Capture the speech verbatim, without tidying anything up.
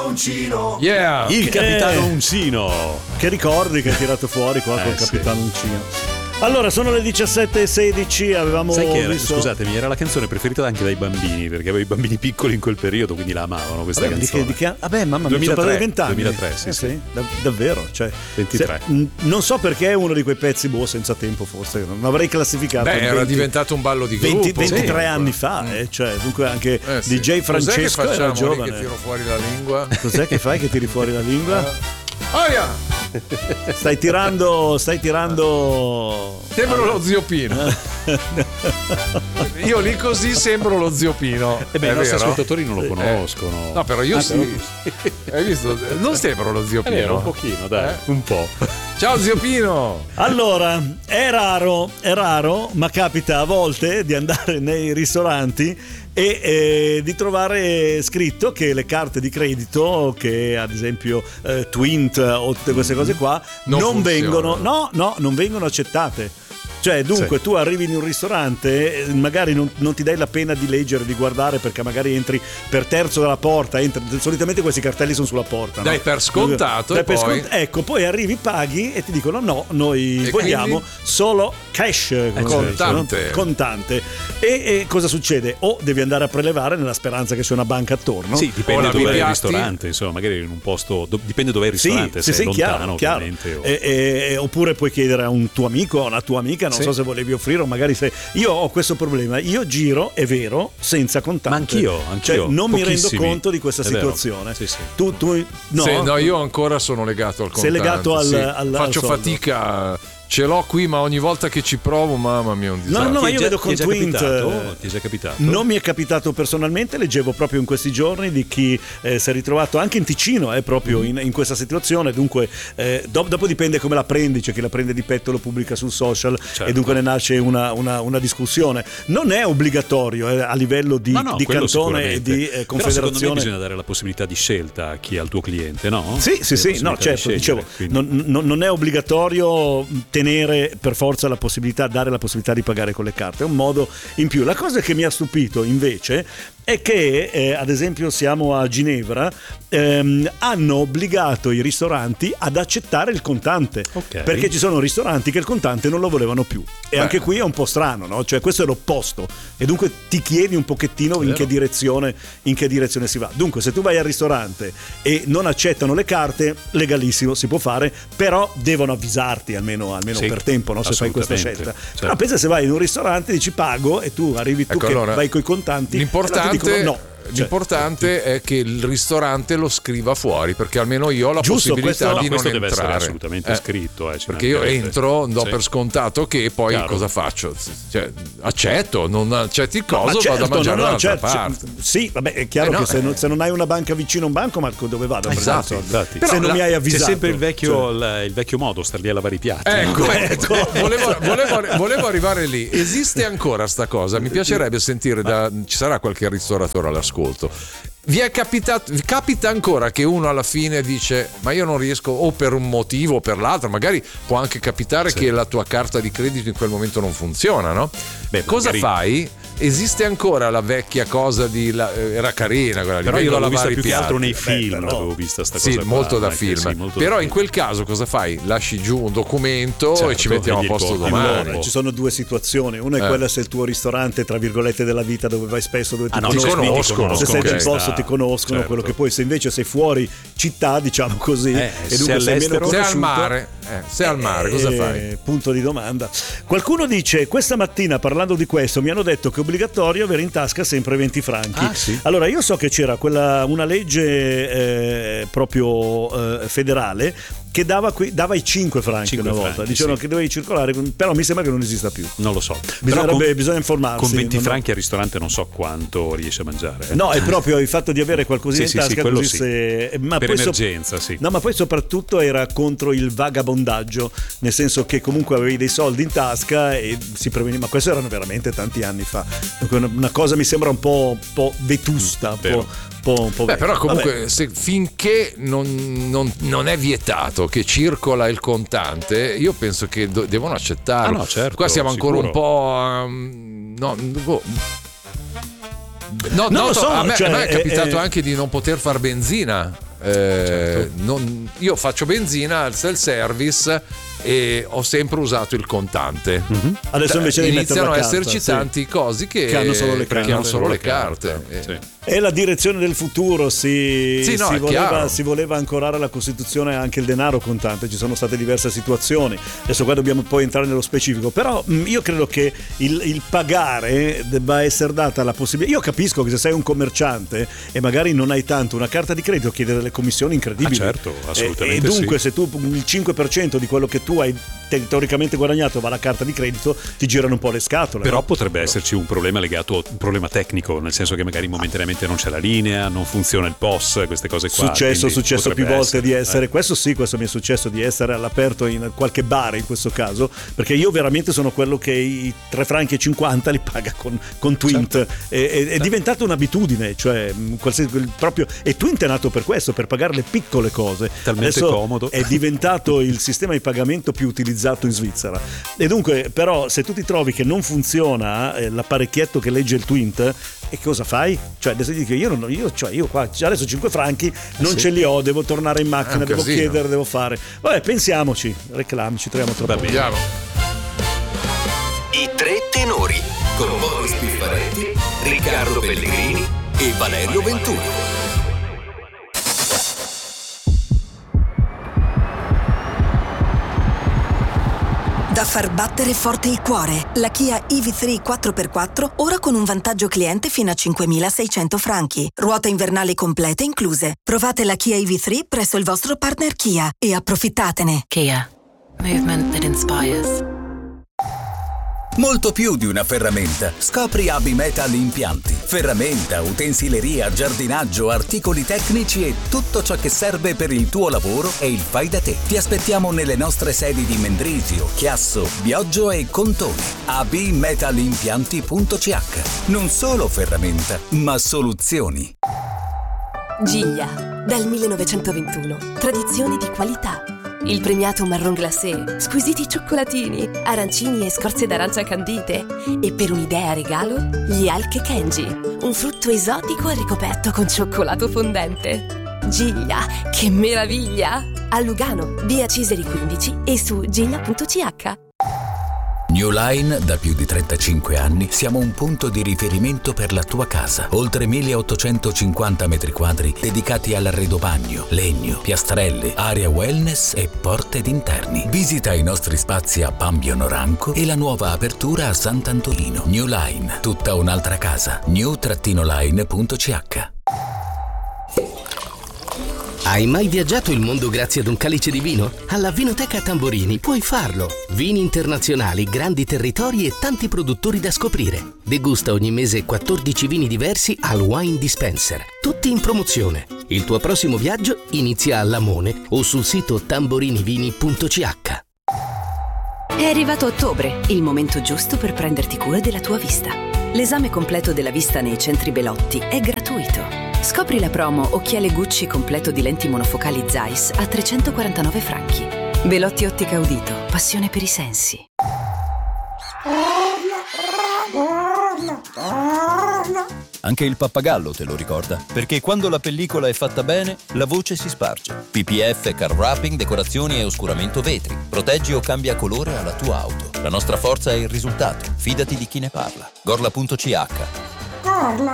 Uncino. Yeah. Il Che- capitano Uncino. Che ricordi che hai tirato fuori qua Eh, col sì. capitano Uncino. Allora, sono le diciassette e sedici, avevamo Sai che era, visto... scusatemi, era la canzone preferita anche dai bambini, perché avevo i bambini piccoli in quel periodo, quindi la amavano questa Vabbè, di canzone. che, di che... Vabbè, mamma mia, sono duemilatré, passati vent'anni. duemilatré, sì, Eh, sì. da- davvero, cioè... ventitré. se- n- non so perché è uno di quei pezzi, boh, senza tempo forse, non avrei classificato. Beh, era venti diventato un ballo di gruppo. venti ventitré sì. anni fa, eh, cioè, dunque anche Eh, sì. D J Francesco Cos'è che era facciamo lì giovane. che tiro fuori la lingua? Cos'è che fai che tiri fuori la lingua? Aia! Stai tirando, stai tirando... Sembro lo zio Pino. Io lì così sembro lo zio Pino. E beh, È i nostri vero? ascoltatori non lo conoscono. No, però io Ah, sì. Hai visto? Non sembro lo zio È vero, Pino. un pochino, dai, Eh? un po'. Ciao zio Pino. Allora, è raro, è raro, ma capita a volte di andare nei ristoranti e eh, di trovare scritto che le carte di credito, che ad esempio eh, Twint o tutte queste cose qua, Non non, funzionano. vengono, no, no, non vengono accettate. Cioè, dunque, Sì. tu arrivi in un ristorante, eh, magari non, non ti dai la pena di leggere, di guardare, perché magari entri per terzo dalla porta. Entri, solitamente questi cartelli sono sulla porta. Dai no? per scontato Dai e per poi? scont- ecco, poi arrivi, paghi e ti dicono: no, noi E vogliamo quindi? solo cash, come si dice, no? Contante. Contante. E, e cosa succede? O devi andare a prelevare nella speranza che sia una banca attorno. Sì, O dipende la dove è il piatti? ristorante, insomma, magari in un posto, do- dipende dove è il Sì, ristorante, sì, se è sì, lontano chiaro, chiaro. ovviamente. o- E- e- oppure puoi chiedere a un tuo amico o a una tua amica, non Sì. so se volevi offrire, o magari se io ho questo problema, io giro, è vero, senza contante. Ma anch'io, anch'io, Cioè, non mi rendo pochissimi. conto di questa È vero. situazione. Sì, sì. Tu, tu no, Sì, no, io ancora sono legato al Sei contante. legato al- sì. al- al Faccio soldo. fatica. Ce l'ho qui, ma ogni volta che ci provo, mamma mia, un No, disastro. no, Ti è io già- vedo ti con è già Twint. capitato? Ti è già capitato? Non mi è capitato personalmente, leggevo proprio in questi giorni di chi eh, si è ritrovato anche in Ticino, eh, proprio in, in questa situazione. Dunque, eh, do- dopo dipende come la prendi, c'è chi la prende di petto, lo pubblica sul social Certo. e dunque ne nasce una, una- una discussione. Non è obbligatorio eh, a livello di, No, no, di quello cantone e sicuramente. di eh, Però secondo me confederazione. bisogna dare la possibilità di scelta a chi è al tuo cliente, no? Sì, sì, La sì, no, possibilità di certo, scegliere, dicevo, quindi- non, non- non è obbligatorio tenere per forza la possibilità, dare la possibilità di pagare con le carte, è un modo in più. La cosa che mi ha stupito invece è che, eh, ad esempio, siamo a Ginevra, ehm, hanno obbligato i ristoranti ad accettare il contante, Ok. perché ci sono ristoranti che il contante non lo volevano più. E Beh. anche qui è un po' strano, no? Cioè, questo è l'opposto. E dunque ti chiedi un pochettino in Vero. che direzione, in che direzione si va. Dunque, se tu vai al ristorante e non accettano le carte, legalissimo, si può fare, però devono avvisarti almeno, almeno Sì, per tempo, no? Se fai questa assolutamente, scelta. certo. Però pensa se vai in un ristorante, dici pago e tu arrivi tu Ecco, che allora, vai coi contanti. e allora ti L'importante, dicono no. Cioè, l'importante è che il ristorante lo scriva fuori, perché almeno io ho la Giusto, possibilità questo- No, di questo non deve essere entrare. assolutamente Eh, scritto. Eh, ci Perché io mancherebbe. entro, do Sì. per scontato che poi Chiaro. cosa faccio? Cioè, accetto, non accetti il No, ma coso, vado a certo, mangiare no, no, dall'altra certo, parte. c- sì, vabbè, è chiaro Eh, no, che se, eh. non, se non hai una banca vicino a un banco, Marco, dove vado? a prendere Esatto, i soldi? infatti. Se Però non la- mi hai C'è avvisato. sempre il vecchio, Cioè, il, il vecchio modo, star lì a lavare i piatti. Ecco, Ecco. volevo, volevo- volevo arrivare lì. Esiste ancora sta cosa? Mi piacerebbe sentire da. Ci sarà qualche ristoratore all'ascolto. Vi è capitato, vi capita ancora che uno alla fine dice: ma io non riesco, o per un motivo o per l'altro, magari può anche capitare che la tua carta di credito in quel momento non funziona, no? Beh, cosa magari- fai? Esiste ancora la vecchia cosa di la- eh, era carina quella lì, Però io vengo a l'avevo vista lavare più i che altro piatti. nei film, però- l'avevo vista sta Sì, cosa qua, molto da anche, film. sì, molto Però da in film. quel caso cosa fai? Lasci giù un documento Certo, e ci mettiamo a e gli posto porti. domani. Allora, ci sono due situazioni. Una è Eh. quella se il tuo ristorante, tra virgolette, della vita, dove vai spesso, dove ti Ah, no, ti conoscono, conoscono, se sei ok. nel posto ti conoscono, Certo. quello che poi se invece sei fuori città, diciamo così, Eh, e se dunque sei meno all'estero- Se è al conosciuto. mare, eh, se è al mare, cosa Eh, fai? Punto di domanda. Qualcuno dice: questa mattina parlando di questo mi hanno detto che è obbligatorio avere in tasca sempre venti franchi. Ah, sì? Allora io so che c'era quella, una legge eh, proprio eh, federale che dava, qui, dava i cinque franchi cinque una volta. franchi, Dicevano sì. che dovevi circolare, con- però mi sembra che non esista più. Non lo so. Bisognerebbe- Però con, bisogna informarsi. Con venti Non- franchi al ristorante non so quanto riesce a mangiare. eh. No, è proprio il fatto di avere qualcosina Sì, in sì, sì, tasca quello così sì. se... ma Per poi so- emergenza, sì. No, ma poi soprattutto era contro il vagabondaggio, nel senso che comunque avevi dei soldi in tasca e si preveniva, ma questo erano veramente tanti anni fa. Dunque, una- Una cosa mi sembra un po', un po' vetusta, un Vero. po', un po', un po' Beh, vecchia. però comunque Vabbè. se, finché non, non- non è vietato che circola il contante, io penso che do- devono accettarlo. Ah, no, certo, Qua siamo ancora sicuro. un po'... um, no, boh. No, Non no, lo so, a me, cioè, a me è eh, capitato eh, anche di non poter far benzina. Eh, certo. non, io faccio benzina al self-service e ho sempre usato il contante. Mm-hmm. Adesso invece devi mettere iniziano la a carta, esserci sì. tanti cosi che, Che hanno solo le che carte. hanno solo le carte, carte. Eh. sì. È la direzione del futuro, si, Sì, no, si, è voleva, chiaro. si voleva ancorare alla Costituzione anche il denaro contante, ci sono state diverse situazioni, adesso qua dobbiamo poi entrare nello specifico, però mh, io credo che il, il pagare debba essere data la possibilità. Io capisco che se sei un commerciante e magari non hai tanto una carta di credito, chiede delle commissioni incredibili. Ah, certo, assolutamente e, e dunque sì. se tu il cinque per cento di quello che tu hai teoricamente guadagnato va alla carta di credito, ti girano un po' le scatole. Però no? potrebbe esserci un problema legato, un problema tecnico, nel senso che magari momentaneamente non c'è la linea, non funziona il P O S, queste cose qua. Successo, quindi successo più potrebbe volte essere, di essere, eh. questo sì, questo mi è successo di essere all'aperto in qualche bar in questo caso, perché io veramente sono quello che i tre franchi e cinquanta li paga con, con Twint. Certo. E, è, è diventata un'abitudine, cioè mh, qualsiasi, proprio, e Twint è nato per questo, per pagare le piccole cose. Talmente Adesso comodo. è diventato il sistema di pagamento più utilizzato in Svizzera. E dunque, però, se tu ti trovi che non funziona eh, l'apparecchietto che legge il Twint, e cosa fai? Cioè, adesso dico io, non, io, cioè, io qua adesso cinque franchi non sì. ce li ho, devo tornare in macchina, È un devo casino. chiedere, devo fare. Vabbè, pensiamoci, reclami, ci troviamo tra Va poco. bene. Andiamo. I tre tenori con Boris Piffaretti, Riccardo Pellegrini e Valerio Venturi. Da far battere forte il cuore. La Kia E V tre quattro per quattro ora con un vantaggio cliente fino a cinquemilaseicento franchi. Ruote invernali complete incluse. Provate la Kia E V tre presso il vostro partner Kia e approfittatene. Kia. Movement that inspires. Molto più di una ferramenta. Scopri A B Metal Impianti. Ferramenta, utensileria, giardinaggio, articoli tecnici e tutto ciò che serve per il tuo lavoro e il fai da te. Ti aspettiamo nelle nostre sedi di Mendrisio, Chiasso, Bioggio e Contone. a b metal impianti punto c h. Non solo ferramenta, ma soluzioni. Giglia, dal millenovecentoventuno. Tradizioni di qualità. Il premiato marron glacé, squisiti cioccolatini, arancini e scorze d'arancia candite. E per un'idea regalo, gli Alche Kenji, un frutto esotico ricoperto con cioccolato fondente. Giglia, che meraviglia! A Lugano, via Ciseri quindici e su giglia punto c h. New Line, da più di trentacinque anni, siamo un punto di riferimento per la tua casa. Oltre milleottocentocinquanta metri quadri dedicati all'arredo bagno, legno, piastrelle, area wellness e porte d'interni. Visita i nostri spazi a Pambio Noranco e la nuova apertura a Sant'Antolino. New Line, tutta un'altra casa. new line punto c h. Hai mai viaggiato il mondo grazie ad un calice di vino? Alla Vinoteca Tamborini puoi farlo. Vini internazionali, grandi territori e tanti produttori da scoprire. Degusta ogni mese quattordici vini diversi al Wine Dispenser, tutti in promozione. Il tuo prossimo viaggio inizia a Lamone o sul sito tamborinivini punto c h. È arrivato ottobre, il momento giusto per prenderti cura della tua vista. L'esame completo della vista nei centri Belotti è gratuito. Scopri la promo Occhiale Gucci completo di lenti monofocali Zeiss a trecentoquarantanove franchi. Belotti Ottica Udito, passione per i sensi. Anche il pappagallo te lo ricorda, perché quando la pellicola è fatta bene, la voce si sparge. P P F, car wrapping, decorazioni e oscuramento vetri. Proteggi o cambia colore alla tua auto. La nostra forza è il risultato. Fidati di chi ne parla. gorla punto c h.